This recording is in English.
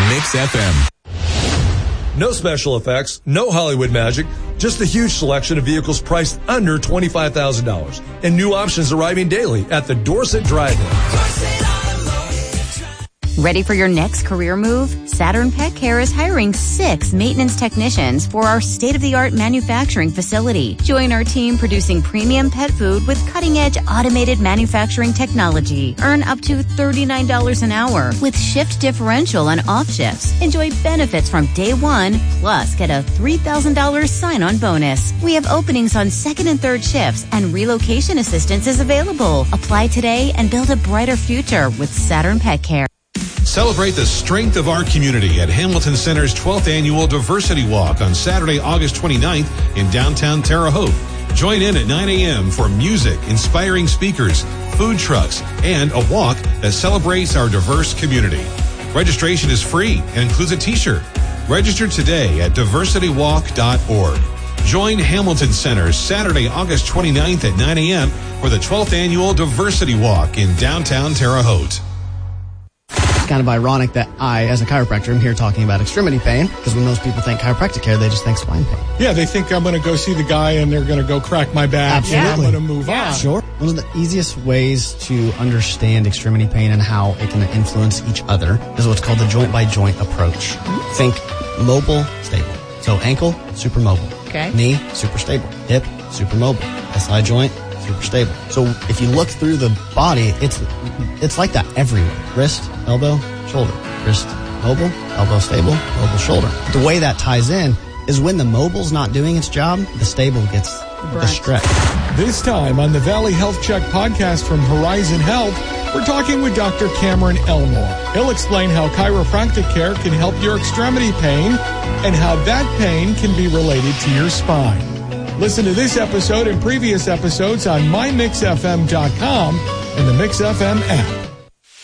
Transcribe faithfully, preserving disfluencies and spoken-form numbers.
Mix F M. No special effects, no Hollywood magic, just a huge selection of vehicles priced under twenty-five thousand dollars. And new options arriving daily at the Dorset Drive-In. Ready for your next career move? Saturn Pet Care is hiring six maintenance technicians for our state-of-the-art manufacturing facility. Join our team producing premium pet food with cutting-edge automated manufacturing technology. Earn up to thirty-nine dollars an hour with shift differential and off shifts. Enjoy benefits from day one, plus get a three thousand dollars sign-on bonus. We have openings on second and third shifts, and relocation assistance is available. Apply today and build a brighter future with Saturn Pet Care. Celebrate the strength of our community at Hamilton Center's twelfth Annual Diversity Walk on Saturday, August twenty-ninth in downtown Terre Haute. Join in at nine a.m. for music, inspiring speakers, food trucks, and a walk that celebrates our diverse community. Registration is free and includes a t-shirt. Register today at diversity walk dot org. Join Hamilton Center Saturday, August twenty-ninth at nine a.m. for the twelfth Annual Diversity Walk in downtown Terre Haute. Kind of ironic that I, as a chiropractor, am here talking about extremity pain, because when most people think chiropractic care, they just think spine pain. Yeah, they think I'm going to go see the guy and they're going to go crack my back. Absolutely. And I'm going to move yeah. on. Sure. One of the easiest ways to understand extremity pain and how it can influence each other is what's called the joint-by-joint approach. Mm-hmm. Think mobile, stable. So ankle, super mobile. Okay. Knee, super stable. Hip, super mobile. S I joint, super stable. So if you look through the body, it's it's like that everywhere. Wrist, elbow, shoulder. Wrist, mobile, elbow stable, mobile, shoulder. The way that ties in is when the mobile's not doing its job, the stable gets the stretch. This time on the Valley Health Check podcast from Horizon Health, we're talking with Doctor Cameron Elmore. He'll explain how chiropractic care can help your extremity pain and how that pain can be related to your spine. Listen to this episode and previous episodes on my mix f m dot com and the Mix F M app.